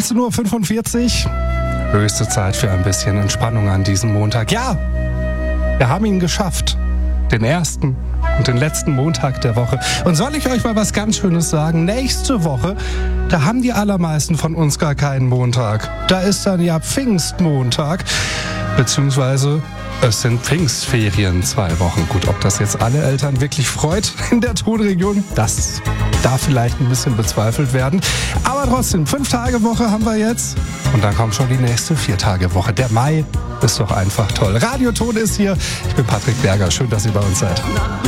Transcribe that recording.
19:45 Uhr. Höchste Zeit für ein bisschen Entspannung an diesem Montag. Ja, wir haben ihn geschafft. Den ersten und den letzten Montag der Woche. Und soll ich euch mal was ganz Schönes sagen? Nächste Woche, da haben die allermeisten von uns gar keinen Montag. Da ist dann ja Pfingstmontag, beziehungsweise es sind Pfingstferien 2 Wochen. Gut, ob das jetzt alle Eltern wirklich freut in der Tonregion, das darf vielleicht ein bisschen bezweifelt werden. Aber trotzdem, 5-Tage-Woche haben wir jetzt. Und dann kommt schon die nächste 4-Tage-Woche. Der Mai ist doch einfach toll. Radio Ton ist hier. Ich bin Patrick Berger. Schön, dass ihr bei uns seid.